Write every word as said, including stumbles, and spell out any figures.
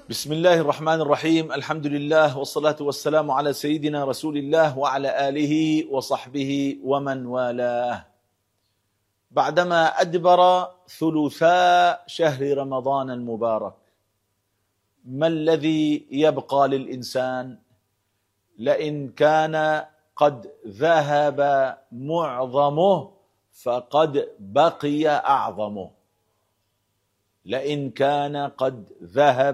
بسم الله الرحمن الرحيم. الحمد لله والصلاة والسلام على سيدنا رسول الله وعلى آله وصحبه ومن والاه. بعدما أدبر ثلثاء شهر رمضان المبارك، ما الذي يبقى للإنسان؟ لئن كان قد ذهب معظمه فقد بقي أعظمه. لئن كان قد ذهب